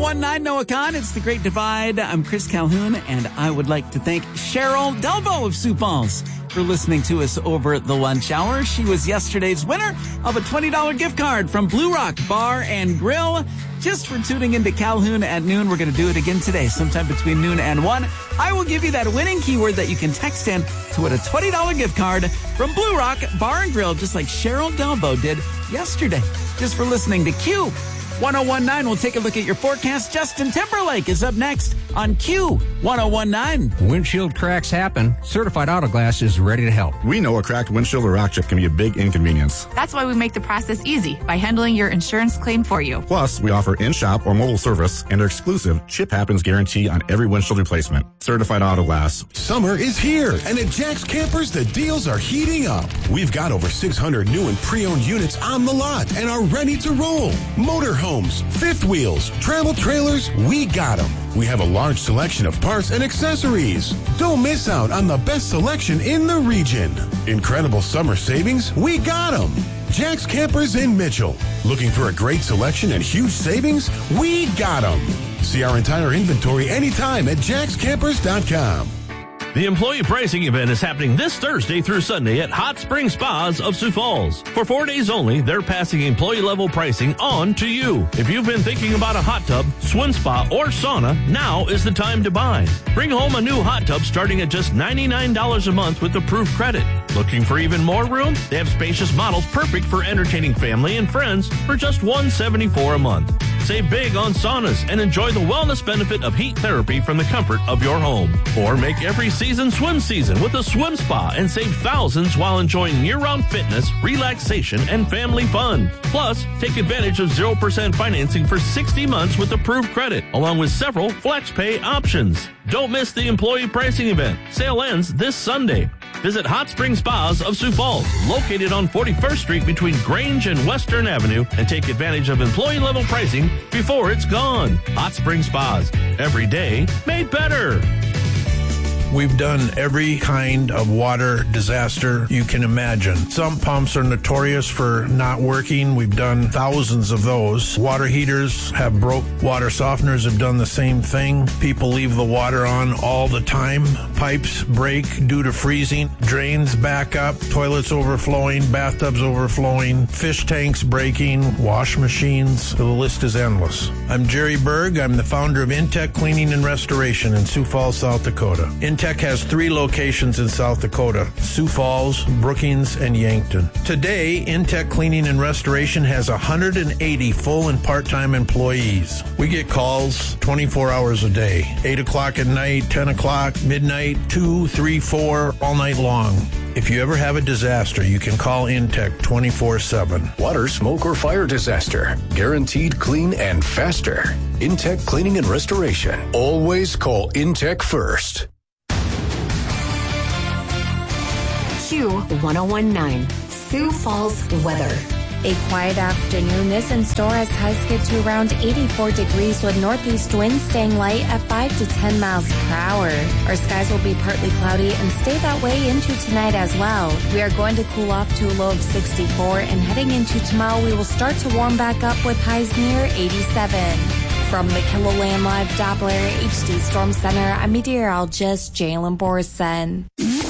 1019 Noah Khan. It's The Great Divide. I'm Chris Calhoun, and I would like to thank Cheryl Delvo of Sioux Falls for listening to us over the lunch hour. She was yesterday's winner of a $20 gift card from Blue Rock Bar and Grill. Just for tuning into Calhoun at noon, we're going to do it again today, sometime between noon and 1. I will give you that winning keyword that you can text in to win a $20 gift card from Blue Rock Bar and Grill, just like Cheryl Delvo did yesterday. Just for listening to Q 1019, we'll take a look at your forecast. Justin Timberlake is up next on Q 1019. Windshield cracks happen. Certified Auto Glass is ready to help. We know a cracked windshield or rock chip can be a big inconvenience. That's why we make the process easy by handling your insurance claim for you. Plus, we offer in-shop or mobile service and our exclusive Chip Happens guarantee on every windshield replacement. Certified Auto Glass. Summer is here, and at Jack's Campers, the deals are heating up. We've got over 600 new and pre-owned units on the lot and are ready to roll. Motorhomes, fifth wheels, travel trailers, we got them. We have a large selection of parts and accessories. Don't miss out on the best selection in the region. Incredible summer savings, we got them. Jack's Campers in Mitchell. Looking for a great selection and huge savings? We got them. See our entire inventory anytime at jackscampers.com. The employee pricing event is happening this Thursday through Sunday at Hot Spring Spas of Sioux Falls. For 4 days only, they're passing employee-level pricing on to you. If you've been thinking about a hot tub, swim spa, or sauna, now is the time to buy. Bring home a new hot tub starting at just $99 a month with approved credit. Looking for even more room? They have spacious models perfect for entertaining family and friends for just $174 a month. Save big on saunas and enjoy the wellness benefit of heat therapy from the comfort of your home. Or make every season swim season with a swim spa and save thousands while enjoying year-round fitness, relaxation, and family fun. Plus, take advantage of 0% financing for 60 months with approved credit, along with several flex pay options. Don't miss the employee pricing event. Sale ends this Sunday. Visit Hot Spring Spas of Sioux Falls, located on 41st Street between Grange and Western Avenue, and take advantage of employee-level pricing before it's gone. Hot Spring Spas. Every day made better. We've done every kind of water disaster you can imagine. Some pumps are notorious for not working. We've done thousands of those. Water heaters have broke. Water softeners have done the same thing. People leave the water on all the time. Pipes break due to freezing. Drains back up. Toilets overflowing. Bathtubs overflowing. Fish tanks breaking. Wash machines. The list is endless. I'm Jerry Berg. I'm the founder of Intech Cleaning and Restoration in Sioux Falls, South Dakota. Intech has 3 locations in South Dakota: Sioux Falls, Brookings, and Yankton. Today, Intech Cleaning and Restoration has 180 full and part-time employees. We get calls 24 hours a day, 8 o'clock at night, 10 o'clock, midnight, 2, 3, 4, all night long. If you ever have a disaster, you can call Intech 24/7. Water, smoke, or fire disaster. Guaranteed clean and faster. Intech Cleaning and Restoration. Always call Intech first. Q 1019, Sioux Falls weather. A quiet afternoon. This in store as highs get to around 84 degrees with northeast winds staying light at 5 to 10 miles per hour. Our skies will be partly cloudy and stay that way into tonight as well. We are going to cool off to a low of 64, and heading into tomorrow we will start to warm back up with highs near 87. From the KiloLand Live Doppler HD Storm Center, I'm meteorologist Jalen Borson.